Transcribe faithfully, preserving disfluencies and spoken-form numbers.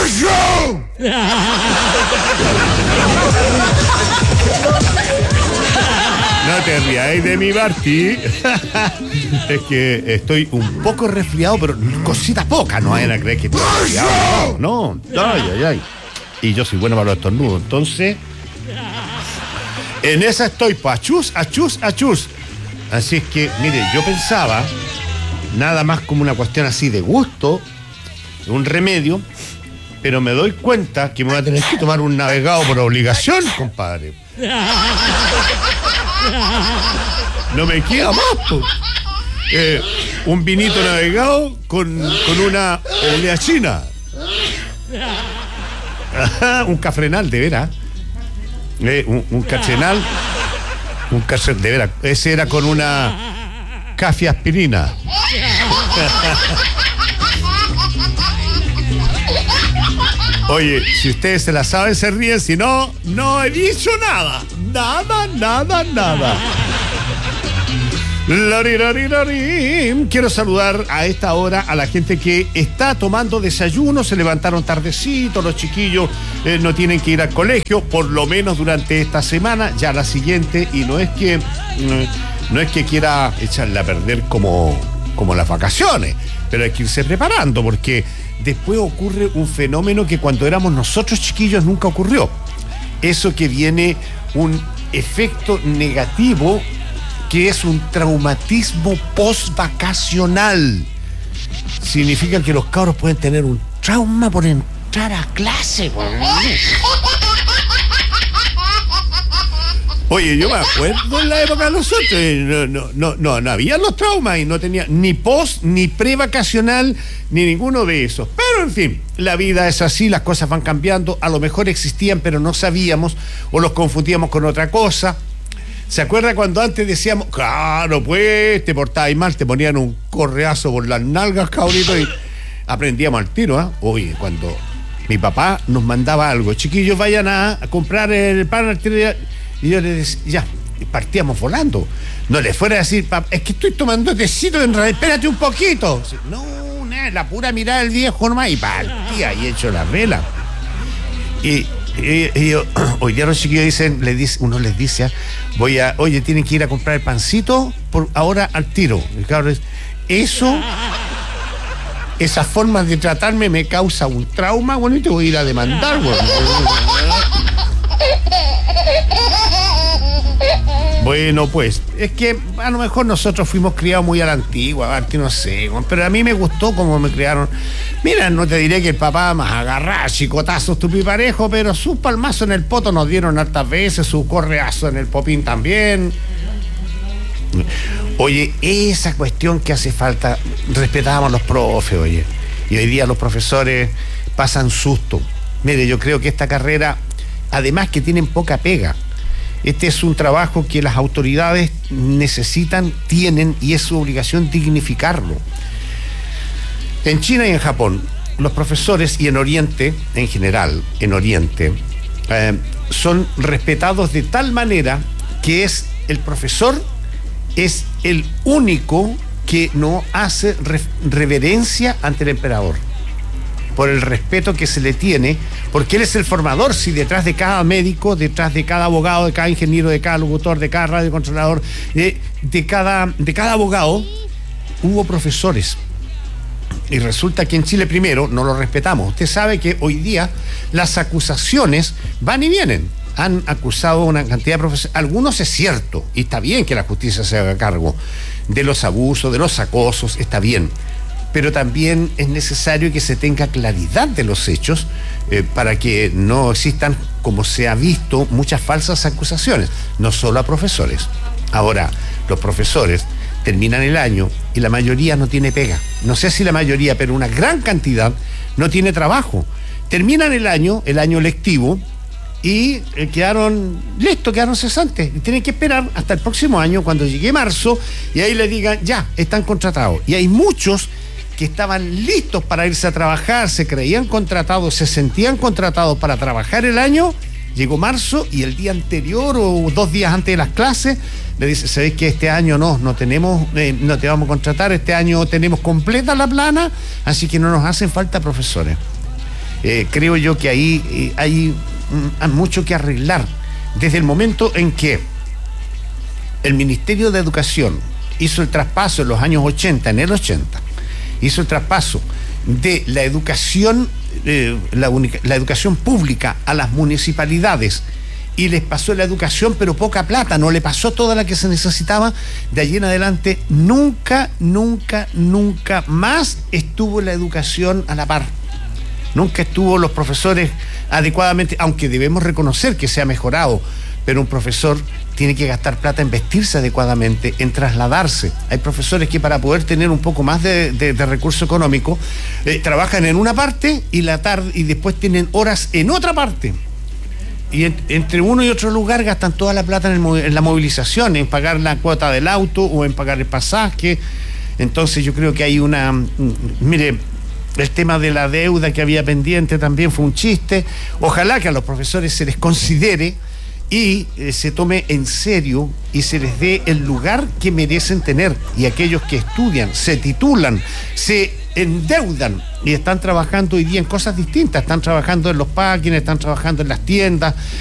No te rías de mi Barty. Es que estoy un poco resfriado, pero cosita poca, no vayan a creer que estoy resfriado. No, no, ay, ay, ay. Y yo soy bueno para los estornudos, entonces en esa estoy, pues, achus, achus, achus. Así es que, mire, yo pensaba nada más como una cuestión así de gusto, un remedio, pero me doy cuenta que me voy a tener que tomar un navegado por obligación, compadre. No me queda más, pues. Eh, un vinito navegado con, con una olea china. Un cafrenal, de veras. Eh, un, un cachenal. Un cachenal, de veras. Ese era con una café aspirina. Oye, si ustedes se la saben, se ríen. Si no, no he dicho nada. Nada, nada, nada. Quiero saludar a esta hora a la gente que está tomando desayuno, se levantaron tardecito, los chiquillos eh, no tienen que ir al colegio, por lo menos durante esta semana, ya la siguiente, y no es que mm, no es que quiera echarle a perder como, como las vacaciones, pero hay que irse preparando, porque después ocurre un fenómeno que cuando éramos nosotros chiquillos nunca ocurrió. Eso que viene un efecto negativo, que es un traumatismo post-vacacional. Significa que los cabros pueden tener un trauma por entrar a clase. Oye, yo me acuerdo en la época de nosotros, no, no, no, no, no había los traumas y no tenía ni post, ni pre-vacacional, ni ninguno de esos. Pero en fin, la vida es así, las cosas van cambiando, a lo mejor existían pero no sabíamos o los confundíamos con otra cosa. ¿Se acuerda cuando antes decíamos, claro, pues, te portabas mal, te ponían un correazo por las nalgas, cabrito, y aprendíamos al tiro, ¿ah? ¿eh? Oye, cuando mi papá nos mandaba algo, chiquillos, vayan a, a comprar el pan al tiro, y yo les decía, ya, partíamos volando. No le fuera a decir, papá, es que estoy tomando tecito, en realidad, espérate un poquito. No, nada, la pura mirada del viejo nomás, y partía, y hecho la vela. Y... Y, y, hoy día los chiquillos dicen, les dice, uno les dice, voy a, oye, tienen que ir a comprar el pancito por ahora al tiro. El cabrón dice, eso, esas formas de tratarme me causa un trauma, bueno, y te voy a ir a demandar, bueno. Bueno, pues, es que a lo mejor nosotros fuimos criados muy a la antigua, que no sé, pero a mí me gustó cómo me criaron. Mira, no te diré que el papá más agarraba chicotazos tupiparejo, pero sus palmazos en el poto nos dieron hartas veces, su correazo en el popín también. Oye, esa cuestión que hace falta, respetábamos a los profes, oye, y hoy día los profesores pasan susto. Mire, yo creo que esta carrera, además que tienen poca pega, este es un trabajo que las autoridades necesitan, tienen, y es su obligación dignificarlo. En China y en Japón, los profesores, y en Oriente, en general, en Oriente, eh, son respetados de tal manera que es el profesor es el único que no hace re- reverencia ante el emperador, por el respeto que se le tiene, porque él es el formador. Si detrás de cada médico, detrás de cada abogado, de cada ingeniero, de cada locutor, de cada radiocontrolador, de, de, cada, de cada abogado, hubo profesores. Y resulta que en Chile primero no lo respetamos. Usted sabe que hoy día las acusaciones van y vienen. Han acusado una cantidad de profesores. Algunos es cierto, y está bien que la justicia se haga cargo de los abusos, de los acosos, está bien. Pero también es necesario que se tenga claridad de los hechos eh, para que no existan, como se ha visto, muchas falsas acusaciones, no solo a profesores. Ahora, los profesores terminan el año y la mayoría no tiene pega. No sé si la mayoría, pero una gran cantidad no tiene trabajo. Terminan el año, el año lectivo, y eh, quedaron listos, quedaron cesantes. Y tienen que esperar hasta el próximo año, cuando llegue marzo, y ahí le digan, ya, están contratados. Y hay muchos que estaban listos para irse a trabajar, se creían contratados, se sentían contratados para trabajar el año. Llegó marzo y el día anterior o dos días antes de las clases le dice, ¿sabéis que este año no, no tenemos, eh, no te vamos a contratar, este año tenemos completa la plana, así que no nos hacen falta profesores? Eh, creo yo que ahí eh, hay mm, mucho que arreglar. Desde el momento en que el Ministerio de Educación hizo el traspaso en los años ochenta, en el ochenta, hizo el traspaso de la educación, eh, la, única, la educación pública a las municipalidades, y les pasó la educación, pero poca plata, no le pasó toda la que se necesitaba. De allí en adelante, nunca, nunca, nunca más estuvo la educación a la par. Nunca estuvo los profesores adecuadamente, aunque debemos reconocer que se ha mejorado, pero un profesor tiene que gastar plata en vestirse adecuadamente, en trasladarse. Hay profesores que para poder tener un poco más de, de, de recurso económico, eh, trabajan en una parte y la tarde y después tienen horas en otra parte. Y en, entre uno y otro lugar gastan toda la plata en, el, en la movilización, en pagar la cuota del auto o en pagar el pasaje. Entonces yo creo que hay una... Mire, el tema de la deuda que había pendiente también fue un chiste. Ojalá que a los profesores se les considere y eh, se tome en serio y se les dé el lugar que merecen tener. Y aquellos que estudian, se titulan, se endeudan y están trabajando hoy día en cosas distintas, están trabajando en los parkings, están trabajando en las tiendas,